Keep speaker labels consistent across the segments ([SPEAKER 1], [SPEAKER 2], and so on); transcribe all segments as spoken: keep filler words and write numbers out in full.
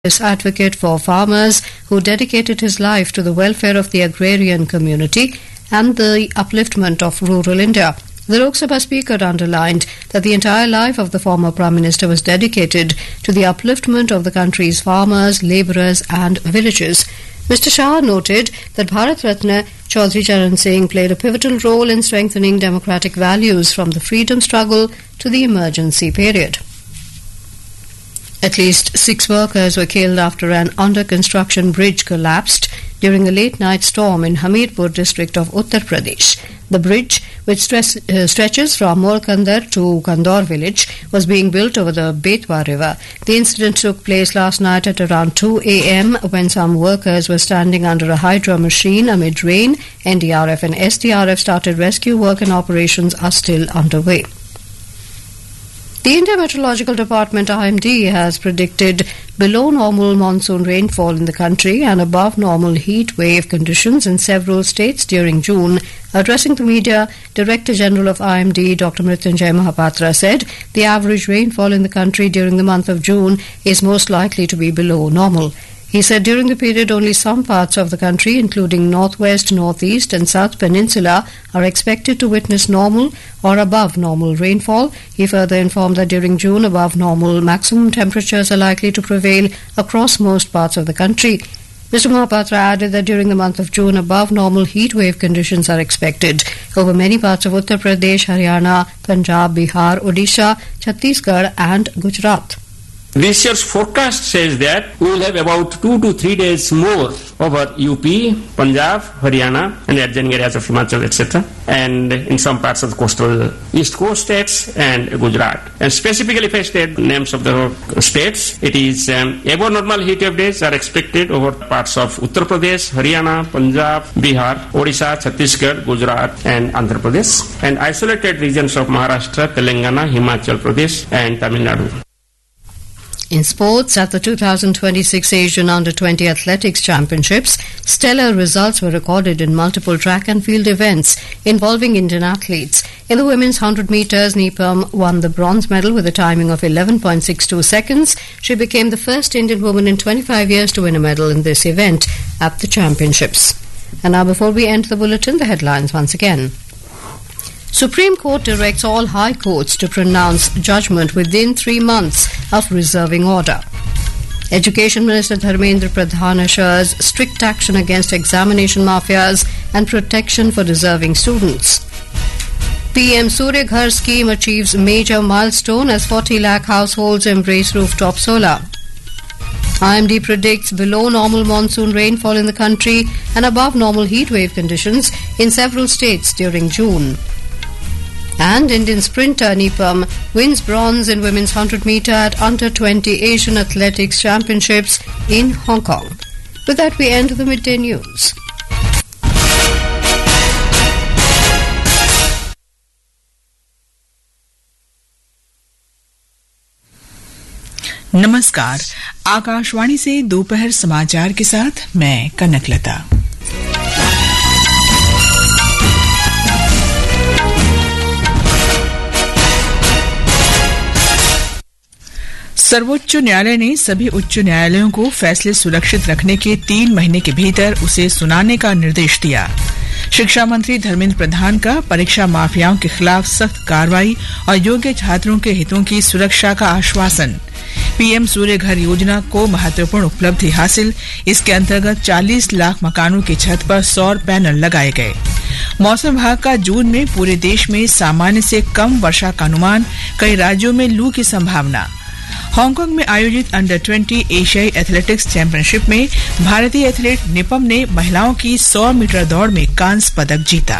[SPEAKER 1] advocate for farmers who dedicated his life to the welfare of the agrarian community and the upliftment of rural India. The Lok Sabha Speaker underlined that the entire life of the former Prime Minister was dedicated to the upliftment of the country's farmers, labourers and villages. Mister Shah noted that Bharat Ratna Chaudhry Charan Singh played a pivotal role in strengthening democratic values from the freedom struggle to the emergency period. At least six workers were killed after an under-construction bridge collapsed during a late-night storm in Hamirpur district of Uttar Pradesh. The bridge, which stress, uh, stretches from Molkandar to Kandor village, was being built over the Betwa river. The incident took place last night at around two a.m. when some workers were standing under a hydro machine amid rain. N D R F and S D R F started rescue work and operations are still underway. The India Meteorological Department I M D has predicted below normal monsoon rainfall in the country and above normal heat wave conditions in several states during June. Addressing the media, Director General of I M D Doctor Mrityunjay Mahapatra said the average rainfall in the country during the month of June is most likely to be below normal. He said during the period only some parts of the country, including northwest, northeast and south peninsula, are expected to witness normal or above normal rainfall. He further informed that during June, above normal maximum temperatures are likely to prevail across most parts of the country. Mister Mahapatra added that during the month of June, above normal heat wave conditions are expected over many parts of Uttar Pradesh, Haryana, Punjab, Bihar, Odisha, Chhattisgarh and Gujarat.
[SPEAKER 2] This year's forecast says that we will have about two to three days more over U P, Punjab, Haryana and the adjoining areas of Himachal, et cetera, and in some parts of the coastal east coast states and Gujarat. And specifically, if I state names of the states, it is um, above normal heat wave days are expected over parts of Uttar Pradesh, Haryana, Punjab, Bihar, Odisha, Chhattisgarh, Gujarat and Andhra Pradesh, and isolated regions of Maharashtra, Telangana, Himachal Pradesh and Tamil Nadu.
[SPEAKER 1] In sports, at the two thousand twenty-six Asian Under twenty Athletics Championships, stellar results were recorded in multiple track and field events involving Indian athletes. In the women's one hundred metres, Neepam won the bronze medal with a timing of eleven point six two seconds. She became the first Indian woman in twenty-five years to win a medal in this event at the championships. And now, before we end the bulletin, the headlines once again. Supreme Court directs all high courts to pronounce judgment within three months of reserving order. Education Minister Dharmendra Pradhan assures strict action against examination mafias and protection for deserving students. P M Surya Ghar scheme achieves major milestone as forty lakh households embrace rooftop solar. I M D predicts below normal monsoon rainfall in the country and above normal heat wave conditions in several states during June. And Indian sprinter Neepam wins bronze in women's one hundred metre at Under twenty Asian Athletics Championships in Hong Kong. With that, we end the midday news.
[SPEAKER 3] नमस्कार, आकाशवाणी से दोपहर समाचार के साथ मैं कनकलता। सर्वोच्च न्यायालय ने सभी उच्च न्यायालयों को फैसले सुरक्षित रखने के तीन महीने के भीतर उसे सुनाने का निर्देश दिया। शिक्षा मंत्री धर्मेंद्र प्रधान का परीक्षा माफियाओं के खिलाफ सख्त कार्रवाई और योग्य छात्रों के हितों की सुरक्षा का आश्वासन। पीएम सूर्य घर योजना को महत्वपूर्ण उपलब्धि हासिल। इसके अंतर्गत चालीस लाख मकानों की छत पर सौर पैनल लगाए गए। मौसम विभाग का जून में पूरे देश में सामान्य से कम वर्षा का अनुमान। कई राज्यों में लू की संभावना। हांगकांग में आयोजित अंडर ट्वेंटी एशियाई एथलेटिक्स चैंपियनशिप में भारतीय एथलीट निपम ने महिलाओं की सौ मीटर दौड़ में कांस्य पदक जीता।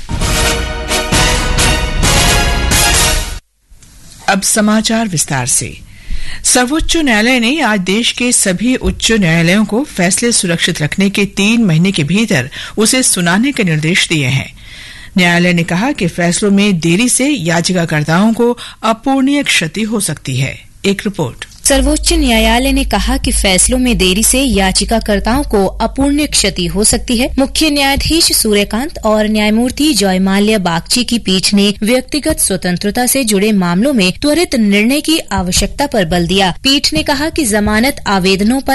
[SPEAKER 3] अब समाचार विस्तार से। सर्वोच्च न्यायालय ने आज देश के सभी उच्च न्यायालयों को फैसले सुरक्षित रखने के तीन महीने के भीतर उसे सुनाने के निर्देश दिए हैं। न्यायालय ने कहा कि फैसलों में देरी से याचिकाकर्ताओं को अपूरणीय क्षति हो सकती है। एक रिपोर्ट।
[SPEAKER 4] सर्वोच्च न्यायालय ने कहा कि फैसलों में देरी से याचिकाकर्ताओं को अपूर्णीय क्षति हो सकती है। मुख्य न्यायाधीश सूर्यकांत और न्यायमूर्ति जयमाल्या बागची की पीठ ने व्यक्तिगत स्वतंत्रता से जुड़े मामलों में त्वरित निर्णय की आवश्यकता पर बल दिया। पीठ ने कहा कि जमानत आवेदनों पर